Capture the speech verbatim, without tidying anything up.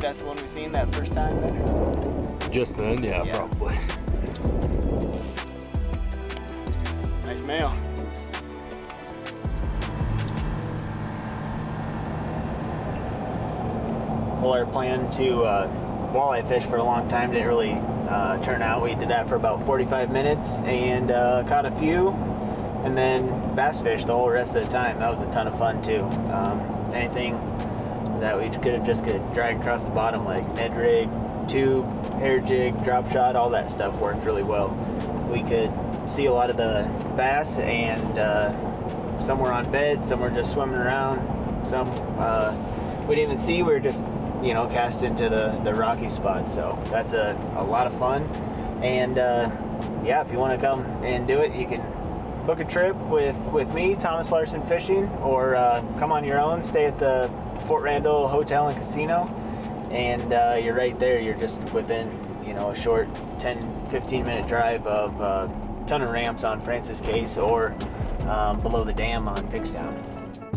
that's the one we seen that first time then? Just then, yeah, Yeah. probably. Nice male. Well, our plan to uh, walleye fish for a long time didn't really uh, turn out. We did that for about forty-five minutes and uh, caught a few, and then bass fish the whole rest of the time. That was a ton of fun too. Um, anything that we could have just could drag across the bottom, like Ned rig, tube, hair jig, drop shot, all that stuff worked really well. We could see a lot of the bass, and uh, some were on bed, some were just swimming around, some uh, we didn't even see. We were just, you know, cast into the, the rocky spots. So that's a, a lot of fun. And uh, yeah, if you want to come and do it, you can book a trip with, with me, Thomas Larson Fishing, or uh, come on your own, stay at the Fort Randall Hotel and Casino, and uh, you're right there. You're just within, you know, a short ten, fifteen minute drive of a uh, ton of ramps on Francis Case or um, below the dam on Pigstown.